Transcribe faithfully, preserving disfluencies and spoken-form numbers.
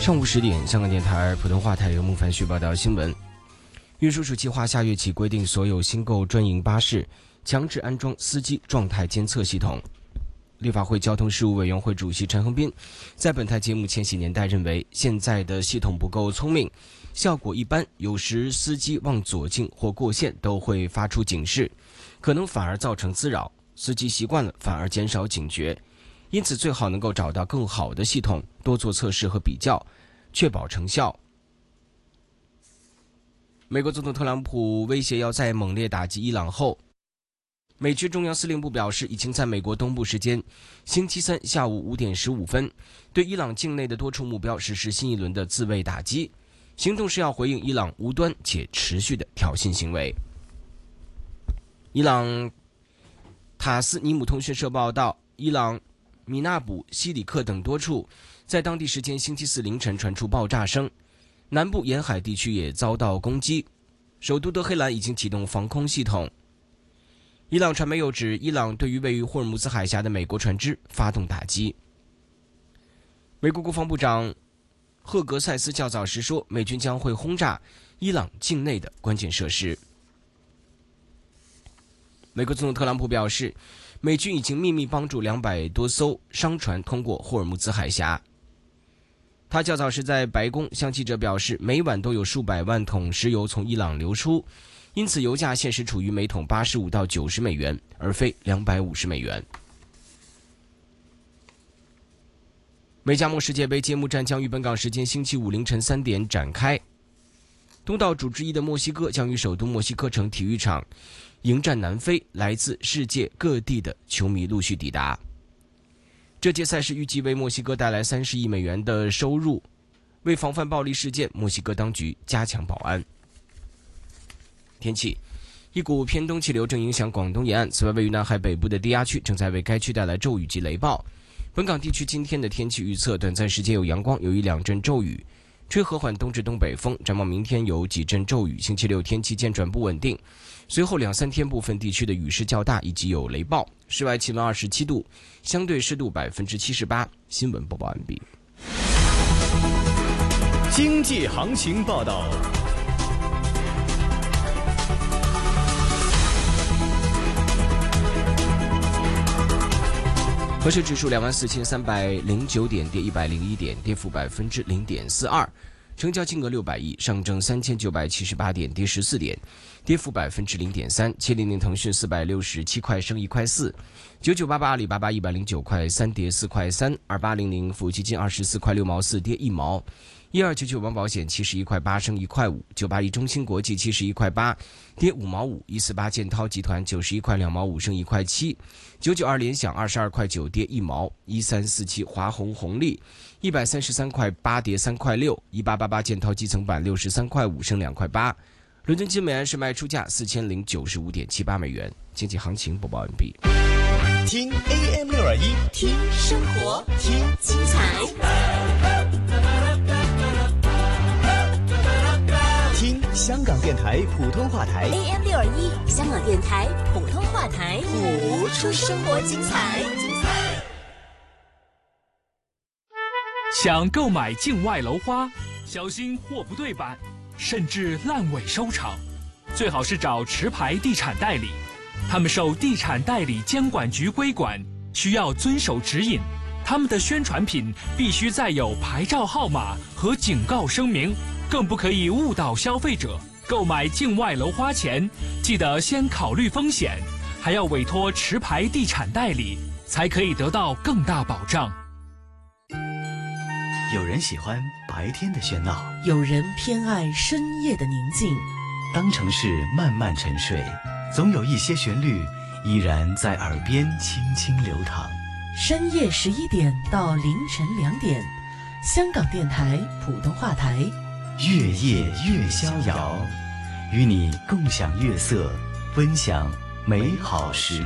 上午十点，香港电台普通话台由木凡旭报道新闻。运输署计划下月起规定所有新购专营巴士强制安装司机状态监测系统。立法会交通事务委员会主席陈恒斌在本台节目《千禧年代》认为，现在的系统不够聪明，效果一般，有时司机往左进或过线都会发出警示，可能反而造成滋扰，司机习惯了反而减少警觉。因此最好能够找到更好的系统，多做测试和比较，确保成效。美国总统特朗普威胁要再猛烈打击伊朗后，美军中央司令部表示，已经在美国东部时间星期三下午五点十五分对伊朗境内的多处目标实施新一轮的自卫打击，行动是要回应伊朗无端且持续的挑衅行为。伊朗塔斯尼姆通讯社报道，伊朗米纳卜、西里克等多处在当地时间星期四凌晨传出爆炸声，南部沿海地区也遭到攻击，首都德黑兰已经启动防空系统。伊朗传媒又指，伊朗对于位于霍尔木兹海峡的美国船只发动打击。美国国防部长赫格塞斯较早时说，美军将会轰炸伊朗境内的关键设施。美国总统特朗普表示，美军已经秘密帮助两百多艘商船通过霍尔木兹海峡。他较早时在白宫向记者表示，每晚都有数百万桶石油从伊朗流出，因此油价现时处于每桶八十五到九十美元，而非两百五十美元。美加墨世界杯揭幕战将于本港时间星期五凌晨三点展开。东道主之一的墨西哥将于首都墨西哥城体育场迎战南非，来自世界各地的球迷陆续抵达。这届赛事预计为墨西哥带来三十亿美元的收入。为防范暴力事件，墨西哥当局加强保安。天气，一股偏东气流正影响广东沿岸，此外位于南海北部的低压区正在为该区带来骤雨及雷暴。本港地区今天的天气预测，短暂时间有阳光，有一两阵骤雨，吹和缓东至东北风。展望明天有几阵骤雨，星期六天气渐转不稳定，随后两三天部分地区的雨势较大，以及有雷暴。室外气温二十七度，相对湿度百分之七十八。新闻播报完毕。 经济行情报道。 恒生指数两万四千三百零九点，跌一百零一点，跌幅百分之零点四二。成交金额六百亿，上证三千九百七十八点，跌十四点，跌幅百分之零点三。七零零腾讯四百六十七块，升一块四。九九八八阿里巴巴一百零九块三，跌四块三。二八零零富基金二十四块六毛四，跌一毛。一二九九王保险七十一块八，升一块五。九八一中芯国际七十一块八，跌五毛五。一四八建滔集团九十一块两毛五，升一块七。九九二联想二十二块九，跌一毛。一三四七华虹红利一百三十三块八，跌三块六。一八八八建滔基层板六十三块五，升两块八。伦敦金每安士卖出价四千零九十五点七八美元。经济行情播报完毕。 听 A M 六二一， 听生活，听精彩。 听香港电台普通话台 A M 六二一，香港电台普通话台，谱出生活精彩。 想购买境外楼花，小心货不对版，甚至烂尾收场，最好是找持牌地产代理，他们受地产代理监管局规管，需要遵守指引。他们的宣传品必须载有牌照号码和警告声明，更不可以误导消费者。购买境外楼花前，记得先考虑风险，还要委托持牌地产代理，才可以得到更大保障。 有人喜欢白天的喧闹， 有人偏爱深夜的宁静。 当城市慢慢沉睡，总有一些旋律依然在耳边轻轻流淌。 深夜十一点到凌晨两点，香港电台普通话台， 月夜越逍遥，与你共享月色，分享美好时